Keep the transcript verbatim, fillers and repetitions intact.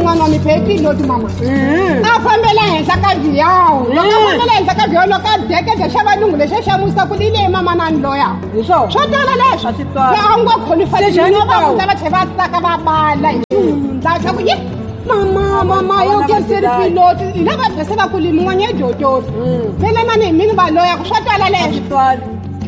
mama mi phe piloti mama a fambela henhla ka vhiyawu loko a fambela henhla ka vhiyawu loko a dekede xa valungu lexi a xamusa ku lile mama nani loya swo tala leswi a ngo qualifyinova va tlhe va tsaka va bala hi xihundla xa ku ye mama mama yo keriseri piloti hi lava bese va kulimi n'wanya jojosi vele mani hi mini va loya ku swo tala leswi